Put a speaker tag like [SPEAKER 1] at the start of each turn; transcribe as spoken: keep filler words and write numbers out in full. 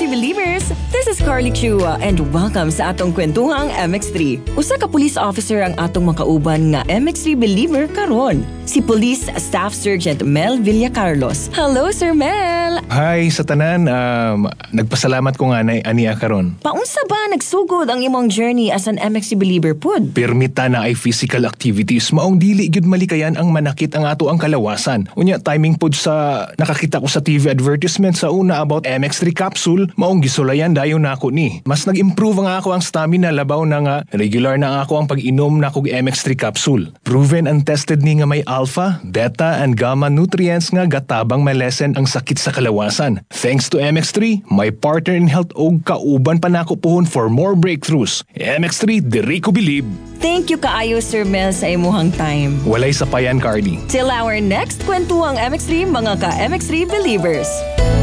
[SPEAKER 1] three Believers! This is Carly Chua and welcome sa atong kwentuhang M X three. Usa ka police officer ang atong makauban nga M X three Believer karon. Si Police Staff Sergeant Mel Villacarlos. Hello, Sir Mel!
[SPEAKER 2] Hi sa tanan, um, nagpasalamat ko nga na aniya karon.
[SPEAKER 1] Paunsa ba nagsugod ang imong journey as an M X three Believer pod?
[SPEAKER 2] Permita na ay physical activities, maong dili gyud malikayan ang manakit ang ato ang kalawasan. Unya timing pod sa nakakita ko sa T V advertisement sa una about M X three capsule, maong gisulayan dayon nako ni. Mas nag-improve nga ako ang stamina labaw na nga regular na ako ang pag-inom na kog M X three capsule. Proven and tested ni nga may alpha, beta and gamma nutrients nga gatabang malesen ang sakit sa kalawasan. Thanks to M X three, my partner in health og kauban pa nako pohon for more breakthroughs. M X three, diri ko believe.
[SPEAKER 1] Thank you kaayo, Sir Mel, sa imuhang time.
[SPEAKER 2] Walay sapayan, Cardi.
[SPEAKER 1] Till our next kwentuhang M X three, mga ka-M X three Believers.